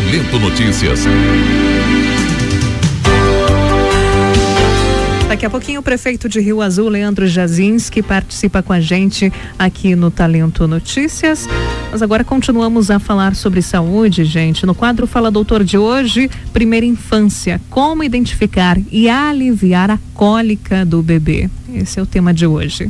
Talento Notícias. Daqui a pouquinho o prefeito de Rio Azul, Leandro Jazinski, participa com a gente aqui no Talento Notícias. Mas agora continuamos a falar sobre saúde, gente. No quadro Fala Doutor de hoje, primeira infância, como identificar e aliviar a cólica do bebê. Esse é o tema de hoje.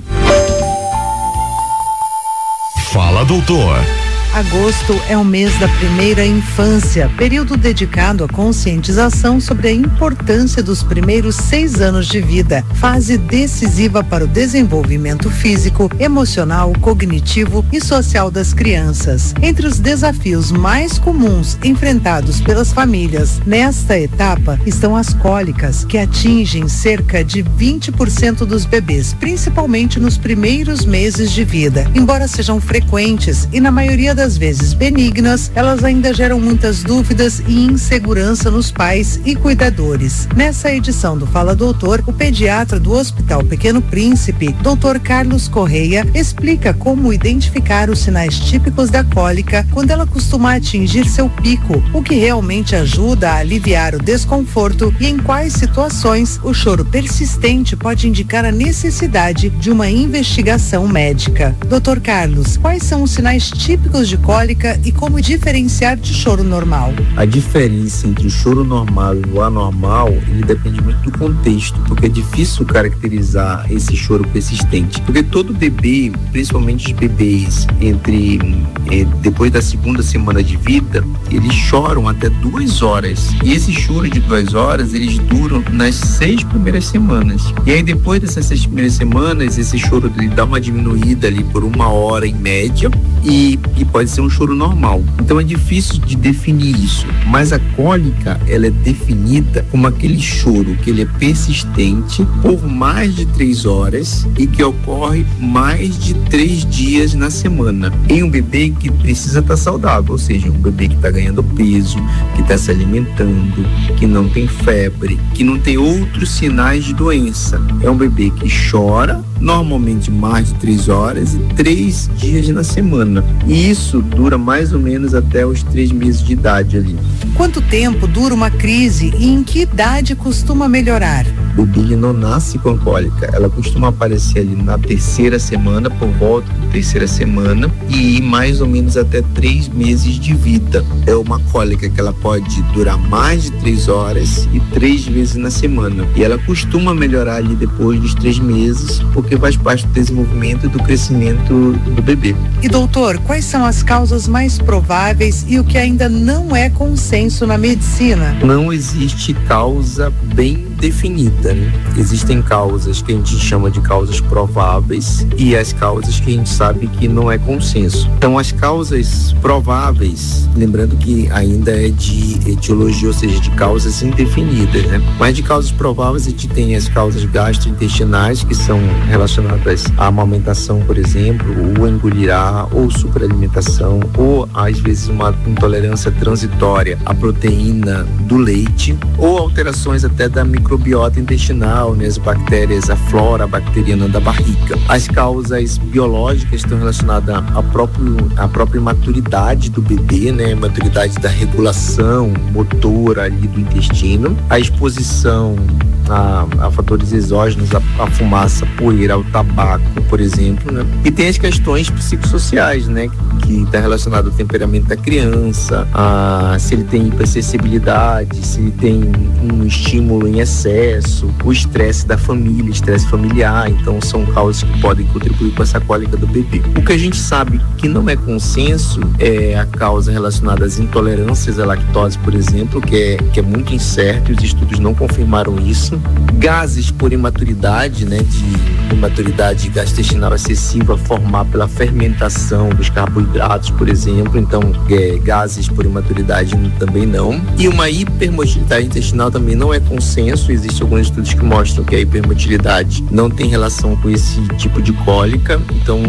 Fala Doutor. Agosto é o mês da primeira infância, período dedicado à conscientização sobre a importância dos primeiros 6 anos de vida, fase decisiva para o desenvolvimento físico, emocional, cognitivo e social das crianças. Entre os desafios mais comuns enfrentados pelas famílias nesta etapa estão as cólicas, que atingem cerca de 20% dos bebês, principalmente nos primeiros meses de vida. Embora sejam frequentes e na maioria das vezes benignas, elas ainda geram muitas dúvidas e insegurança nos pais e cuidadores. Nessa edição do Fala Doutor, o pediatra do Hospital Pequeno Príncipe, Dr. Carlos Correia, explica como identificar os sinais típicos da cólica quando ela costuma atingir seu pico, o que realmente ajuda a aliviar o desconforto e em quais situações o choro persistente pode indicar a necessidade de uma investigação médica. Dr. Carlos, quais são os sinais típicos de cólica e como diferenciar de choro normal? A diferença entre o choro normal e o anormal, ele depende muito do contexto, porque é difícil caracterizar esse choro persistente, porque todo bebê, principalmente os bebês depois da segunda semana de vida, eles choram até 2 horas, e esse choro de 2 horas, eles duram nas 6 primeiras semanas, e aí depois dessas 6 primeiras semanas, esse choro ele dá uma diminuída ali por 1 hora em média, e pode ser um choro normal. Então é difícil de definir isso, mas a cólica, ela é definida como aquele choro que ele é persistente por mais de 3 horas e que ocorre mais de 3 dias na semana em um bebê que precisa estar saudável, ou seja, um bebê que está ganhando peso, que está se alimentando, que não tem febre, que não tem outros sinais de doença. É um bebê que chora normalmente mais de 3 horas e 3 dias na semana, e isso dura mais ou menos até os 3 meses de idade ali. Quanto tempo dura uma crise e em que idade costuma melhorar? O bebê não nasce com cólica, ela costuma aparecer ali na 3ª semana, por volta da 3ª semana, e mais ou menos até 3 meses de vida. É uma cólica que ela pode durar mais de 3 horas e 3 vezes na semana, e ela costuma melhorar ali depois dos 3 meses, porque faz parte do desenvolvimento e do crescimento do bebê. E doutor, quais são as causas mais prováveis e o que ainda não é consenso na medicina? Não existe causa bem definida, né? Existem causas que a gente chama de causas prováveis e as causas que a gente sabe que não é consenso. Então, as causas prováveis, lembrando que ainda é de etiologia, ou seja, de causas indefinidas, né? Mas de causas prováveis a gente tem as causas gastrointestinais, que são relacionadas à amamentação, por exemplo, ou engolir ar, ou superalimentação, ou às vezes uma intolerância transitória à proteína do leite, ou alterações até da microbiota intestinal, né, as bactérias, a flora bacteriana da barriga. As causas biológicas estão relacionadas à própria maturidade do bebê, né, maturidade da regulação motora ali do intestino, a exposição a fatores exógenos, a fumaça, poeira, ao tabaco, por exemplo, né? E tem as questões psicossociais, né? Que está relacionado ao temperamento da criança, se ele tem hipersensibilidade, se ele tem um estímulo em excesso, o estresse da família, estresse familiar. Então são causas que podem contribuir com essa cólica do bebê. O que a gente sabe que não é consenso é a causa relacionada às intolerâncias à lactose, por exemplo, que é muito incerto, os estudos não confirmaram isso. Gases por imaturidade, né, de imaturidade gastrointestinal excessiva formar pela fermentação dos carboidratos, por exemplo. Então, gases por imaturidade também não. E uma hipermotilidade intestinal também não é consenso. Existem alguns estudos que mostram que a hipermotilidade não tem relação com esse tipo de cólica. Então,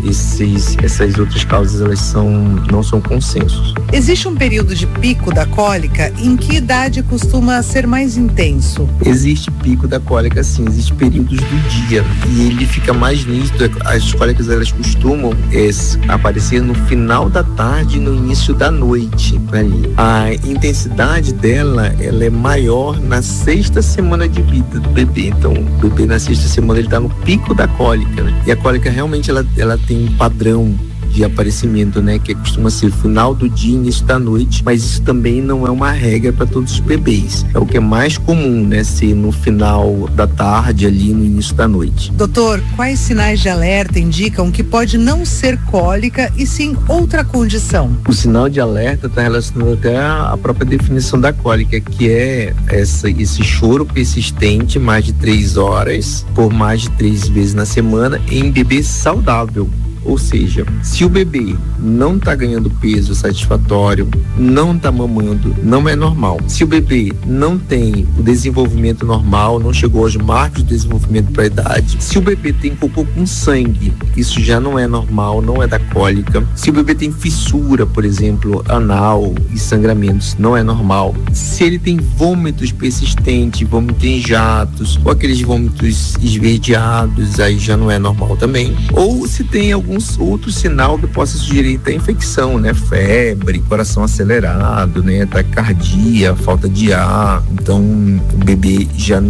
essas outras causas não são consensos. Existe um período de pico da cólica? Em que idade costuma ser mais intenso? Existe existe pico da cólica sim, existe períodos do dia e ele fica mais nítido. As cólicas elas costumam aparecer no final da tarde e no início da noite ali. A intensidade dela ela é maior na 6ª semana de vida do bebê. Então o bebê na 6ª semana ele está no pico da cólica, né? E a cólica realmente ela tem um padrão de aparecimento, né, que costuma ser final do dia, início da noite, mas isso também não é uma regra para todos os bebês. É o que é mais comum, né, ser no final da tarde ali no início da noite. Doutor, quais sinais de alerta indicam que pode não ser cólica e sim outra condição? O sinal de alerta está relacionado até à própria definição da cólica, que é esse choro persistente mais de 3 horas por mais de 3 vezes na semana em bebê saudável. Ou seja, se o bebê não está ganhando peso satisfatório, não está mamando, não é normal. Se o bebê não tem o desenvolvimento normal, não chegou aos marcos de desenvolvimento para a idade, se o bebê tem cocô com sangue, isso já não é normal, não é da cólica. Se o bebê tem fissura, por exemplo, anal e sangramentos, não é normal. Se ele tem vômitos persistentes, vômito em jatos, ou aqueles vômitos esverdeados, aí já não é normal também. Ou se tem algum outro sinal que possa sugerir até infecção, né? Febre, coração acelerado, né? Taquicardia, falta de ar. Então, o bebê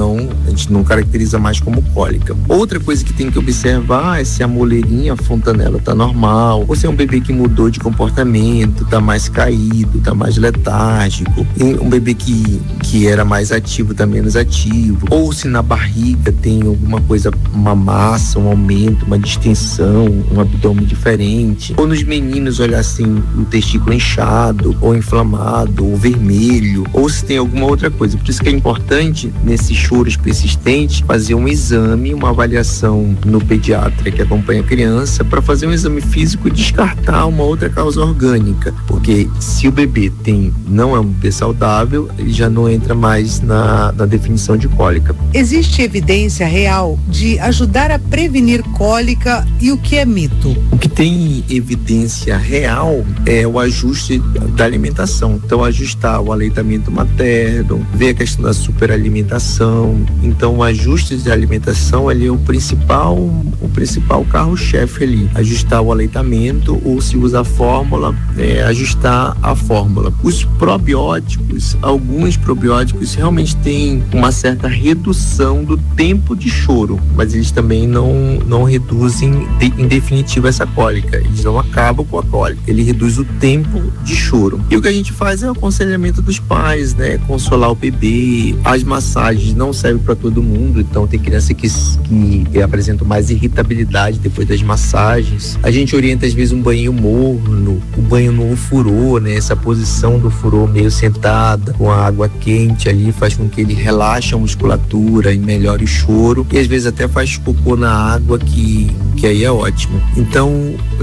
a gente não caracteriza mais como cólica. Outra coisa que tem que observar é se a moleirinha, a fontanela tá normal, ou se é um bebê que mudou de comportamento, tá mais caído, tá mais letárgico. E um bebê que era mais ativo tá menos ativo. Ou se na barriga tem alguma coisa, uma massa, um aumento, uma distensão, uma abdômen diferente, ou nos meninos olhar assim o testículo inchado ou inflamado ou vermelho, ou se tem alguma outra coisa. Por isso que é importante nesses choros persistentes fazer um exame, uma avaliação no pediatra que acompanha a criança, para fazer um exame físico e descartar uma outra causa orgânica, porque se o bebê não é um bebê saudável, ele já não entra mais na definição de cólica. Existe evidência real de ajudar a prevenir cólica e o que é mito? O que tem evidência real é o ajuste da alimentação. Então, ajustar o aleitamento materno, ver a questão da superalimentação. Então, o ajuste de alimentação ali é o principal carro-chefe ali. Ajustar o aleitamento, ou se usa a fórmula, ajustar a fórmula. Os probióticos, alguns probióticos realmente têm uma certa redução do tempo de choro, mas eles também não reduzem em definitivo essa cólica, eles não acabam com a cólica, ele reduz o tempo de choro. E o que a gente faz é o aconselhamento dos pais, né? Consolar o bebê. As massagens não servem para todo mundo, então tem criança que apresentam mais irritabilidade depois das massagens. A gente orienta às vezes um banho morno, o banho no furô, né? Essa posição do furô meio sentada, com a água quente ali, faz com que ele relaxe a musculatura e melhore o choro, e às vezes até faz cocô na água, que aí é ótimo. Então,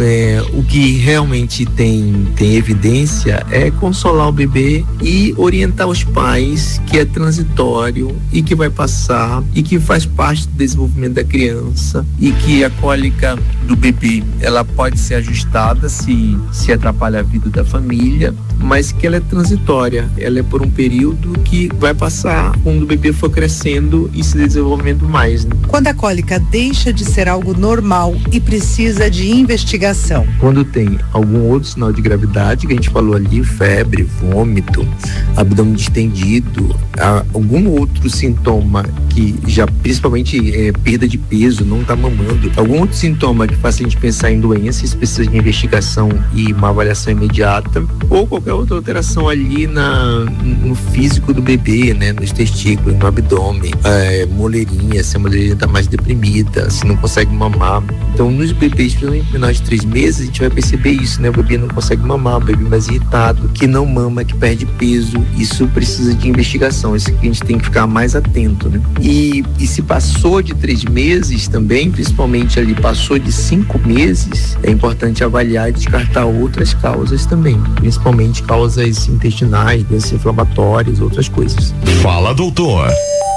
o que realmente tem evidência é consolar o bebê e orientar os pais que é transitório e que vai passar e que faz parte do desenvolvimento da criança, e que a cólica do bebê ela pode ser ajustada se atrapalha a vida da família, mas que ela é transitória, ela é por um período que vai passar quando o bebê for crescendo e se desenvolvendo mais, né? Quando a cólica deixa de ser algo normal e precisa de investigação? Quando tem algum outro sinal de gravidade, que a gente falou ali, febre, vômito, abdômen distendido, algum outro sintoma que já, principalmente perda de peso, não está mamando, algum outro sintoma que faça a gente pensar em doença, isso precisa de investigação e uma avaliação imediata, ou qualquer outra alteração ali no físico do bebê, né, nos testículos, no abdômen, moleirinha, se a moleirinha está mais deprimida, se não consegue mamar. Então, nos bebês, principalmente menores de 3 meses, a gente vai perceber isso, né? O bebê não consegue mamar, o bebê mais irritado, que não mama, que perde peso. Isso precisa de investigação, isso que a gente tem que ficar mais atento, né? E se passou de 3 meses também, principalmente ali passou de 5 meses, é importante avaliar e descartar outras causas também, principalmente causas intestinais, doenças inflamatórias, outras coisas. Fala, doutor.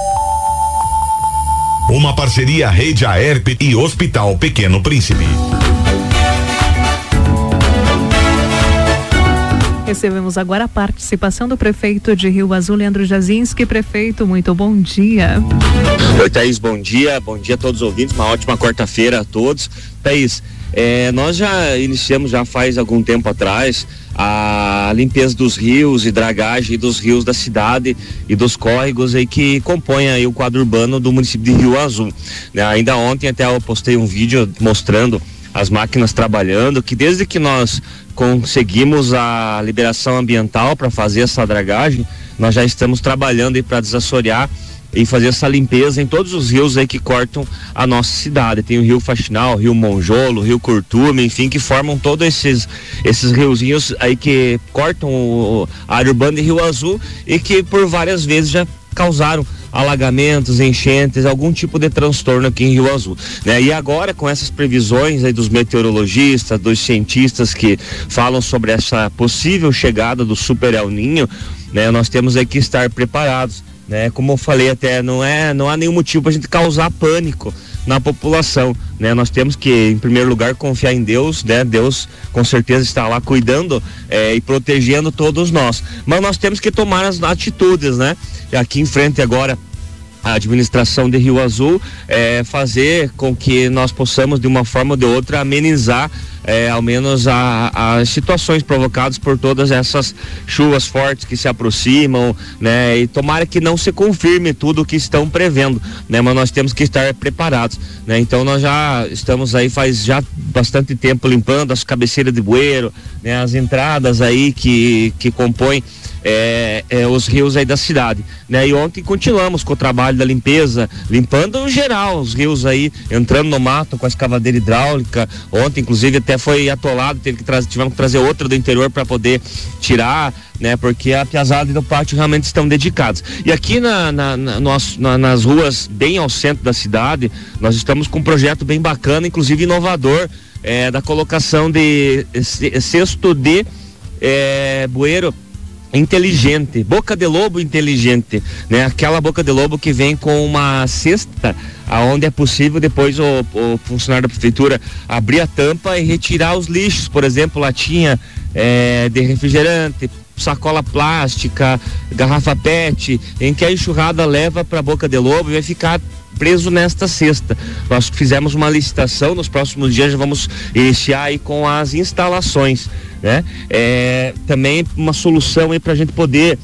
Uma parceria Rede Aerp e Hospital Pequeno Príncipe. Recebemos agora a participação do prefeito de Rio Azul, Leandro Jazinski. Prefeito, muito bom dia. Oi, Thaís, bom dia a todos os ouvintes, uma ótima quarta-feira a todos. Thaís, nós já iniciamos já faz algum tempo atrás a limpeza dos rios e dragagem dos rios da cidade e dos córregos aí que compõem aí o quadro urbano do município de Rio Azul, né? Ainda ontem até eu postei um vídeo mostrando as máquinas trabalhando, que desde que nós conseguimos a liberação ambiental para fazer essa dragagem, nós já estamos trabalhando aí para desassorear e fazer essa limpeza em todos os rios aí que cortam a nossa cidade. Tem o Rio Faxinal, o Rio Monjolo, o Rio Curtume, enfim, que formam todos esses riozinhos aí que cortam a área urbana de Rio Azul e que por várias vezes já causaram alagamentos, enchentes, algum tipo de transtorno aqui em Rio Azul, né? E agora com essas previsões aí dos meteorologistas, dos cientistas que falam sobre essa possível chegada do Super El Niño, né? Nós temos aí que estar preparados, né? Como eu falei até, não há nenhum motivo para a gente causar pânico na população, né? Nós temos que, em primeiro lugar, confiar em Deus, né? Deus com certeza está lá cuidando e protegendo todos nós, mas nós temos que tomar as atitudes, né? Aqui em frente agora a administração de Rio Azul fazer com que nós possamos de uma forma ou de outra amenizar ao menos as situações provocadas por todas essas chuvas fortes que se aproximam, né? E tomara que não se confirme tudo o que estão prevendo, né? Mas nós temos que estar preparados, né? Então nós já estamos aí faz já bastante tempo limpando as cabeceiras de bueiro, né? As entradas aí que compõem os rios aí da cidade, né? E ontem continuamos com o trabalho da limpeza, limpando em geral os rios aí, entrando no mato com a escavadeira hidráulica. Ontem inclusive até foi atolado, tivemos que trazer outra do interior para poder tirar, né? Porque a piazada e do pátio realmente estão dedicados. E aqui nas ruas bem ao centro da cidade, nós estamos com um projeto bem bacana, inclusive inovador, da colocação de cesto de bueiro inteligente, boca de lobo inteligente, né? Aquela boca de lobo que vem com uma cesta, aonde é possível depois o funcionário da prefeitura abrir a tampa e retirar os lixos, por exemplo, latinha de refrigerante, sacola plástica, garrafa PET, em que a enxurrada leva para a boca de lobo e vai ficar preso nesta cesta. Nós fizemos uma licitação, nos próximos dias já vamos iniciar aí com as instalações, né? Também uma solução aí para a gente poder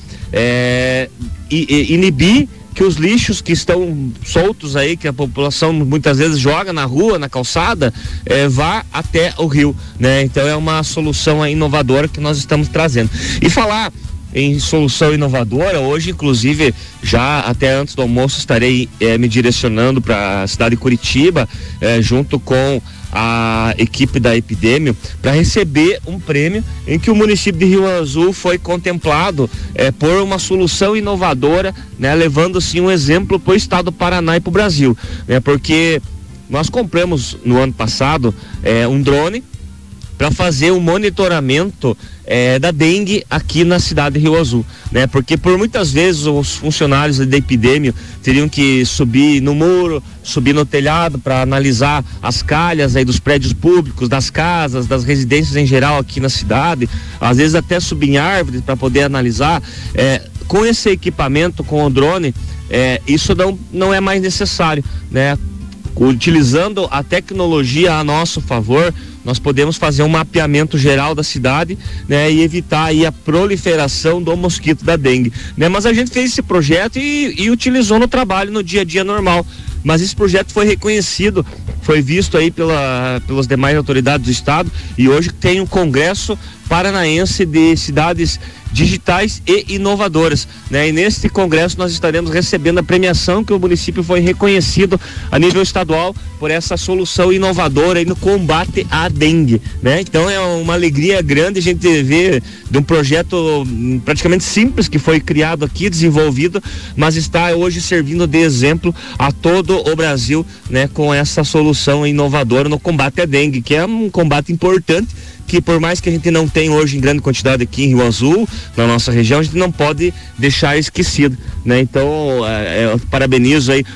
inibir que os lixos que estão soltos aí, que a população muitas vezes joga na rua, na calçada, vá até o rio, né? Então é uma solução aí inovadora que nós estamos trazendo. E falar em solução inovadora, hoje inclusive já até antes do almoço estarei me direcionando para a cidade de Curitiba, junto com a equipe da Epidêmio, para receber um prêmio em que o município de Rio Azul foi contemplado por uma solução inovadora, né? Levando assim um exemplo para o estado do Paraná e para o Brasil, né? Porque nós compramos no ano passado um drone para fazer o monitoramento da dengue aqui na cidade de Rio Azul, né? Porque por muitas vezes os funcionários da Epidêmio teriam que subir no muro, subir no telhado para analisar as calhas aí dos prédios públicos, das casas, das residências em geral aqui na cidade, às vezes até subir em árvores para poder analisar. Com esse equipamento, com o drone, isso não é mais necessário, né? Utilizando a tecnologia a nosso favor, nós podemos fazer um mapeamento geral da cidade, né, e evitar aí a proliferação do mosquito da dengue, né? Mas a gente fez esse projeto e utilizou no trabalho, no dia a dia normal. Mas esse projeto foi reconhecido, foi visto aí pelas demais autoridades do estado, e hoje tem um congresso paranaense de cidades digitais e inovadoras, né? E neste congresso nós estaremos recebendo a premiação que o município foi reconhecido a nível estadual por essa solução inovadora aí no combate à dengue, né? Então é uma alegria grande a gente ver de um projeto praticamente simples que foi criado aqui, desenvolvido, mas está hoje servindo de exemplo a todo o Brasil, né? Com essa solução inovadora no combate à dengue, que é um combate importante, que por mais que a gente não tenha hoje em grande quantidade aqui em Rio Azul, na nossa região, a gente não pode deixar esquecido, né? Então, eu parabenizo aí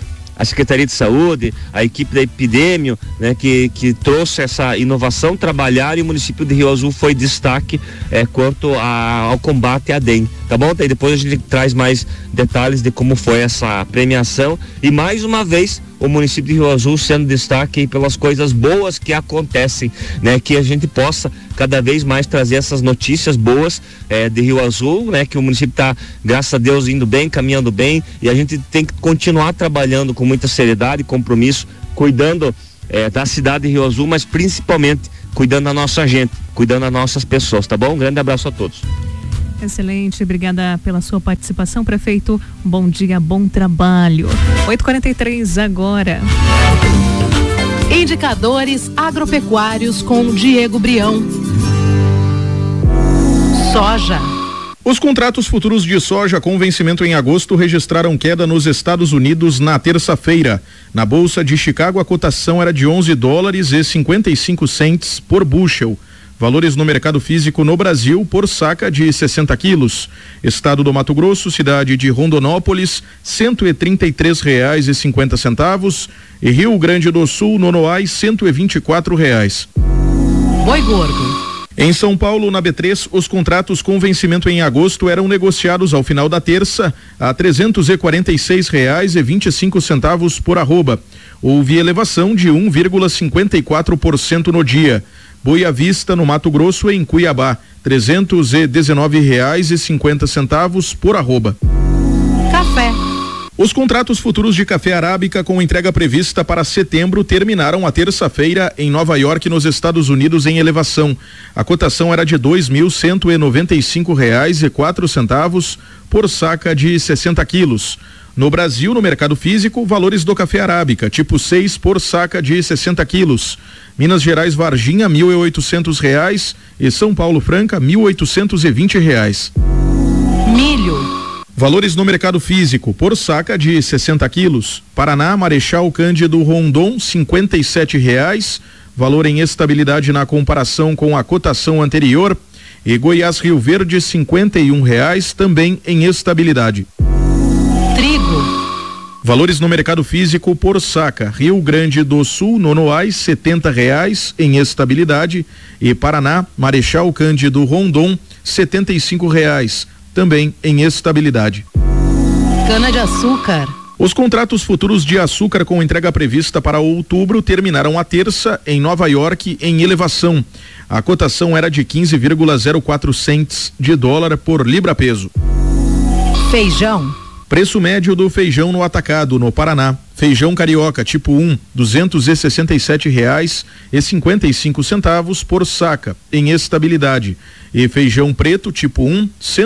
a Secretaria de Saúde, a equipe da Epidêmio, né, que trouxe essa inovação, trabalhar, e o município de Rio Azul foi destaque quanto ao combate à dengue, tá bom? E depois a gente traz mais detalhes de como foi essa premiação, e mais uma vez o município de Rio Azul sendo destaque pelas coisas boas que acontecem, né? Que a gente possa cada vez mais trazer essas notícias boas de Rio Azul, né? Que o município está, graças a Deus, indo bem, caminhando bem, e a gente tem que continuar trabalhando com muita seriedade e compromisso, cuidando da cidade de Rio Azul, mas principalmente cuidando da nossa gente, cuidando das nossas pessoas, tá bom? Um grande abraço a todos. Excelente, obrigada pela sua participação, prefeito. Bom dia, bom trabalho. 8h43 agora. Indicadores agropecuários com Diego Brião. Soja. Os contratos futuros de soja com vencimento em agosto registraram queda nos Estados Unidos na terça-feira. Na Bolsa de Chicago, a cotação era de $11,55 por bushel. Valores no mercado físico no Brasil por saca de 60 quilos. Estado do Mato Grosso, cidade de Rondonópolis, R$133,50. E Rio Grande do Sul, Nonoai, R$124. Boi gordo. Em São Paulo, na B3, os contratos com vencimento em agosto eram negociados ao final da terça a R$346,25 por arroba. Houve elevação de 1,54% no dia. Boi à vista no Mato Grosso, em Cuiabá, R$319,50 por arroba. Café. Os contratos futuros de café arábica com entrega prevista para setembro terminaram a terça-feira em Nova York, nos Estados Unidos, em elevação. A cotação era de R$2.195,04 por saca de 60 quilos. No Brasil, no mercado físico, valores do café arábica, tipo 6 por saca de 60 quilos. Minas Gerais Varginha, R$1.800 e São Paulo Franca, R$1.820. Milho. Valores no mercado físico, por saca de 60 quilos. Paraná, Marechal Cândido Rondon, R$57, valor em estabilidade na comparação com a cotação anterior. E Goiás Rio Verde, R$51, também em estabilidade. Trigo. Valores no mercado físico por saca. Rio Grande do Sul, Nonoai, R$70 em estabilidade. E Paraná, Marechal Cândido Rondon, R$75, também em estabilidade. Cana-de-açúcar. Os contratos futuros de açúcar com entrega prevista para outubro terminaram a terça em Nova York em elevação. A cotação era de 15,04 cents de dólar por libra-peso. Feijão. Preço médio do feijão no atacado, no Paraná. Feijão carioca tipo 1, R$267,55 por saca, em estabilidade. E feijão preto tipo 1,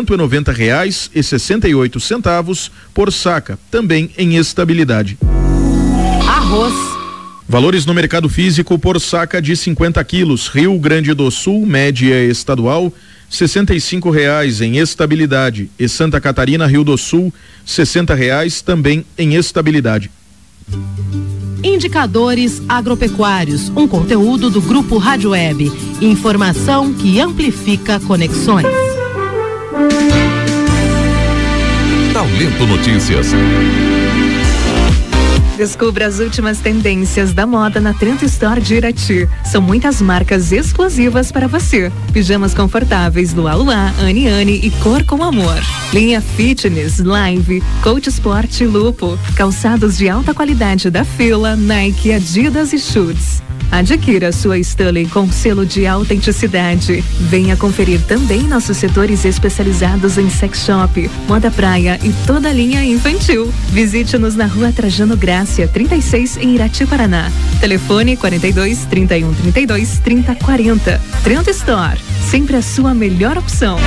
R$190,68 por saca, também em estabilidade. Arroz. Valores no mercado físico por saca de 50 quilos. Rio Grande do Sul, média estadual, R$65 em estabilidade. E Santa Catarina, Rio do Sul, R$60 também em estabilidade. Indicadores agropecuários, um conteúdo do Grupo Rádio Web. Informação que amplifica conexões. Talento Notícias. Descubra as últimas tendências da moda na Trento Store de Irati. São muitas marcas exclusivas para você. Pijamas confortáveis do Aluá, Aniane e Cor com Amor. Linha Fitness, Live, Coach Sport e Lupo. Calçados de alta qualidade da Fila, Nike, Adidas e Schutz. Adquira sua Stanley com selo de autenticidade. Venha conferir também nossos setores especializados em sex shop, moda praia e toda a linha infantil. Visite-nos na Rua Trajano Grácia, 36, em Irati, Paraná. Telefone 42 31 32 30 40. Trento Store, sempre a sua melhor opção.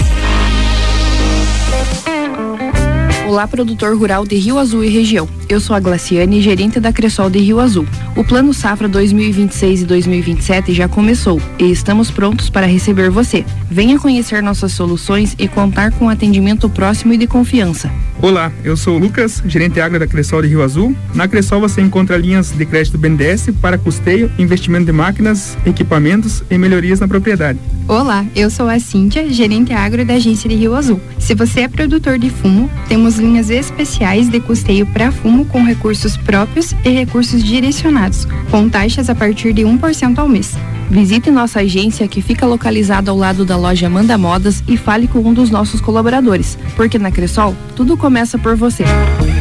Olá, produtor rural de Rio Azul e região. Eu sou a Glaciane, gerente da Cressol de Rio Azul. O Plano Safra 2026 e 2027 já começou e estamos prontos para receber você. Venha conhecer nossas soluções e contar com atendimento próximo e de confiança. Olá, eu sou o Lucas, gerente agro da Cressol de Rio Azul. Na Cressol você encontra linhas de crédito BNDES para custeio, investimento de máquinas, equipamentos e melhorias na propriedade. Olá, eu sou a Cíntia, gerente agro da agência de Rio Azul. Se você é produtor de fumo, temos linhas especiais de custeio para fumo com recursos próprios e recursos direcionados, com taxas a partir de 1% ao mês. Visite nossa agência que fica localizada ao lado da loja Amanda Modas e fale com um dos nossos colaboradores, porque na Cressol tudo começa por você.